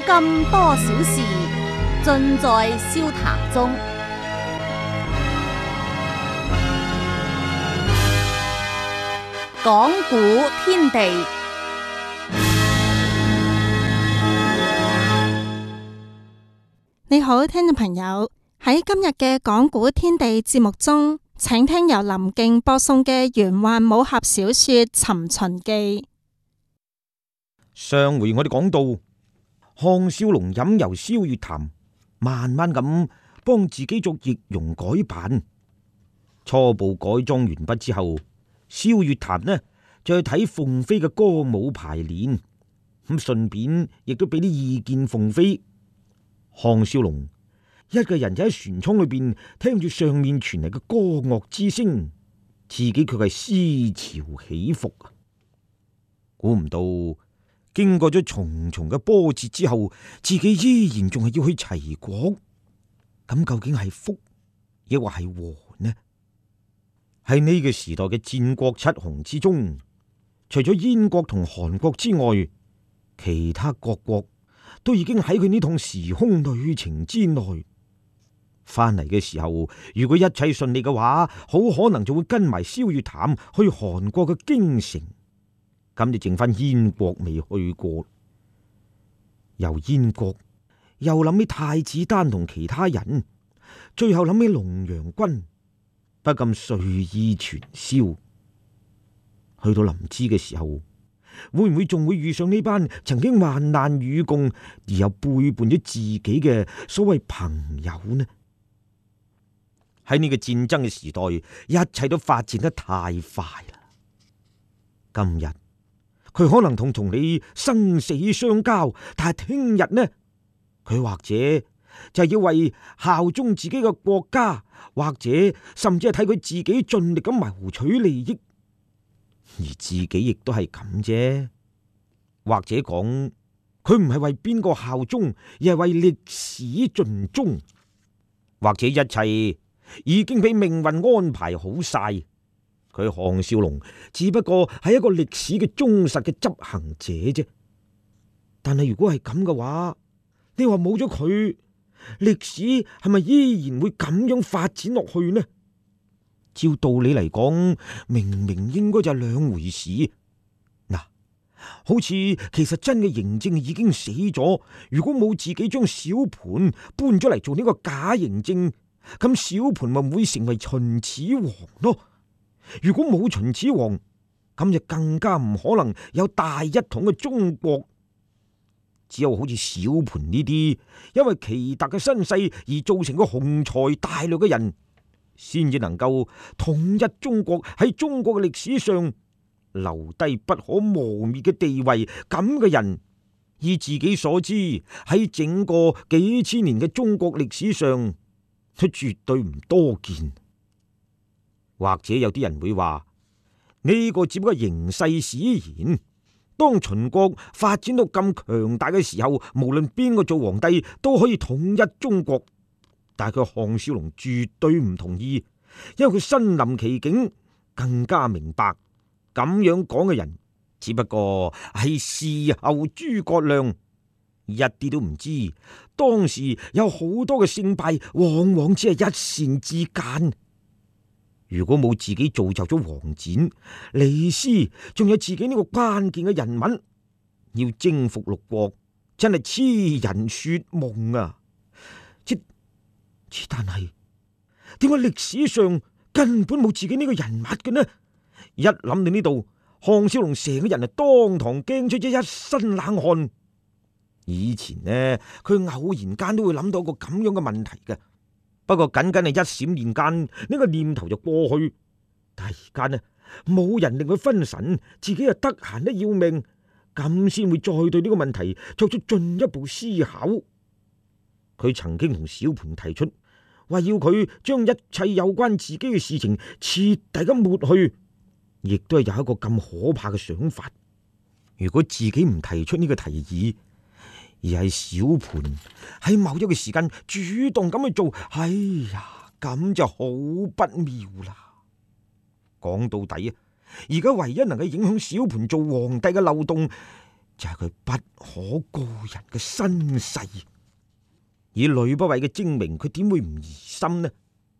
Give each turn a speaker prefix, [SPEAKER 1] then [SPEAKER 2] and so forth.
[SPEAKER 1] 今多少事，盡在笑談中。講古天地，
[SPEAKER 2] 你好，聽眾朋友，喺今日嘅講古天地節目中，請聽由林敬播送嘅玄幻武俠小說《尋秦記》。
[SPEAKER 3] 上回我哋講到，項少龍飲遊蕭月潭，慢慢咁幫自己做易容改扮。初步改裝完畢之後，蕭月潭呢就去睇鳳飛嘅歌舞排練，咁順便亦都俾啲意見鳳飛。項少龍一個人就喺船艙裏邊聽住上面傳嚟嘅歌樂之聲，自己卻係思潮起伏啊！估唔到經過咗重重嘅波折之後，自己依然仲係要去齊國，咁究竟係福抑或係禍呢？喺呢個時代嘅戰國七雄之中，除咗燕國同韓國之外，其他各國都已經喺佢呢趟時空旅程之內。翻嚟嘅時候，如果一切順利嘅話，好可能就會跟埋蕭月潭去韓國嘅京城。咁就剩翻燕國未去過，由燕國又諗起太子丹同其他人，最後諗起龍陽君，不禁睡意全消。去到臨知嘅時候，會唔會仲會遇上呢班曾經患難與共而又背叛咗自己嘅所謂朋友呢？喺呢個戰爭嘅時代，一切都發展得太快啦。今日佢可能同你生死相交，但係聽日呢，佢或者就係要為效忠自己嘅國家，或者甚至係睇佢自己盡力咁謀取利益，而自己亦都係咁啫。或者講，佢唔係為邊個效忠，而係為歷史盡忠，或者一切已經俾命運安排好晒。佢項少龍只不過係一個歷史嘅忠實嘅執行者啫。但係如果係咁嘅話，你話冇咗佢，歷史係咪依然會咁樣發展落去呢？照道理嚟講，明明應該就係兩回事。嗱，好似其實真嘅嬴政已經死咗，如果冇自己將小盤搬咗嚟做呢個假嬴政，咁小盤咪會成為秦始皇咯？如果冇秦始皇，咁就更加唔可能有大一統嘅中國。只有好似小盤呢啲因為奇特嘅身世而造成個雄才大略嘅人，先至能夠統一中國，喺中國嘅歷史上留低不可磨滅嘅地位。咁嘅人，以自己所知，喺整個幾千年嘅中國歷史上，都絕對唔多見。或者有啲人會話，呢個只不過形勢使然。當秦國發展到咁強大嘅時候，無論邊個做皇帝都可以統一中國。但係佢項少龍絕對唔同意，因為佢身臨其境，更加明白咁樣講嘅人只不過係事後諸葛亮，一啲都唔知當時有好多嘅勝敗往往只係一線之間。如果冇自己造就咗王翦、李斯，仲有自己呢個關鍵嘅人物，要征服六國，真係痴人說夢啊！但係點解歷史上根本冇自己呢個人物嘅呢？一諗到呢度，項少龍成個人係當堂驚出咗一身冷汗。以前呢，佢偶然間都會諗到一個咁樣嘅問題嘅。不過僅僅係一閃念間，呢個念頭就過去。但係而家呢，冇人令佢分神，自己又得閒得要命，咁先會再對呢個問題作出進一步思考。佢曾經同小盤提出，話要佢將一切有關自己嘅事情徹底咁抹去，亦都係有一個咁可怕嘅想法。如果自己唔提出呢個提議，而係小盤喺某一個時間主動咁去做，哎呀，咁就好不妙啦。講到底啊，而家唯一能夠影響小盤做皇帝嘅漏洞， 就係佢不可告人嘅身世。以呂不韋嘅精明，佢點會唔疑心呢？